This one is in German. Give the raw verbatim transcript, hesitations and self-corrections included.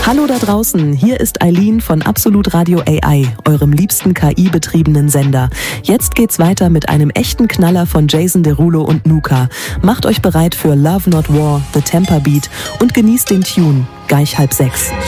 Hallo da draußen, hier ist Eileen von Absolut Radio A I, eurem liebsten K I-betriebenen Sender. Jetzt geht's weiter mit einem echten Knaller von Jason Derulo und Nuka. Macht euch bereit für Love Not War, The Tampa Beat und genießt den Tune, gleich halb sechs.